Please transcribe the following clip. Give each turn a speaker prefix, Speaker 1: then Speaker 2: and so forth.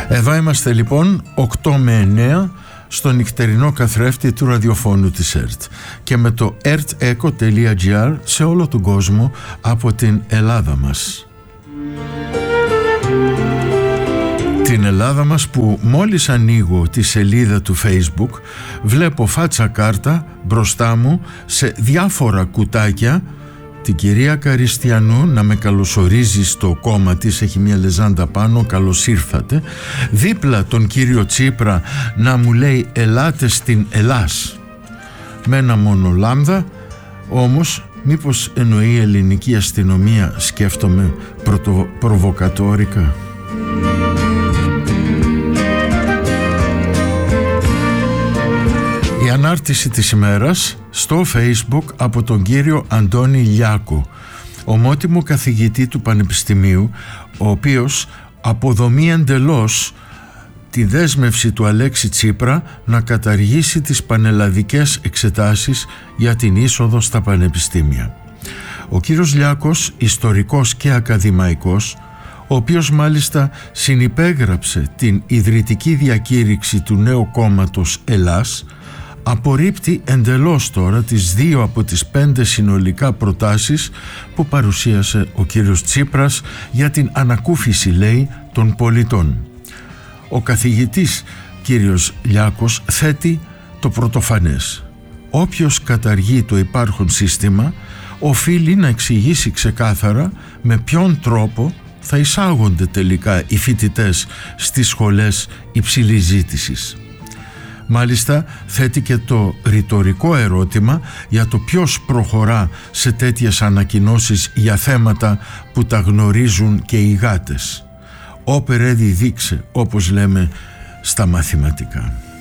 Speaker 1: Εδώ είμαστε λοιπόν 8 με 9 στο νυχτερινό καθρέφτη του ραδιοφώνου της ΕΡΤ και με το ertecho.gr σε όλο τον κόσμο από την Ελλάδα μας. Την Ελλάδα μας που μόλις ανοίγω τη σελίδα του Facebook βλέπω φάτσα κάρτα μπροστά μου σε διάφορα κουτάκια την κυρία Καριστιανού να με καλωσορίζει στο κόμμα της, έχει μια λεζάντα πάνω, καλώς ήρθατε. Δίπλα τον κύριο Τσίπρα να μου λέει ελάτε στην Ελλάς. Με ένα μόνο λάμδα, όμως μήπως εννοεί η ελληνική αστυνομία, σκέφτομαι προβοκατόρικα. Η ανάρτηση της ημέρας στο Facebook από τον κύριο Αντώνη Λιάκο, ομότιμο καθηγητή του Πανεπιστημίου, ο οποίος αποδομεί εντελώς τη δέσμευση του Αλέξη Τσίπρα να καταργήσει τις πανελλαδικές εξετάσεις για την είσοδο στα πανεπιστήμια. Ο κύριος Λιάκος, ιστορικός και ακαδημαϊκός, ο οποίος μάλιστα συνυπέγραψε την ιδρυτική διακήρυξη του νέου κόμματος Ελλάς, απορρίπτει εντελώς τώρα τις 2 από τις 5 συνολικά προτάσεις που παρουσίασε ο κύριος Τσίπρας για την ανακούφιση, λέει, των πολιτών. Ο καθηγητής κύριος Λιάκος θέτει το πρωτοφανές. Όποιος καταργεί το υπάρχον σύστημα οφείλει να εξηγήσει ξεκάθαρα με ποιον τρόπο θα εισάγονται τελικά οι φοιτητές στις σχολές υψηλής ζήτησης. Μάλιστα θέτει και το ρητορικό ερώτημα για το ποιος προχωρά σε τέτοιες ανακοινώσεις για θέματα που τα γνωρίζουν και οι γάτες. Όπερ έδι δείξε, όπως λέμε στα μαθηματικά.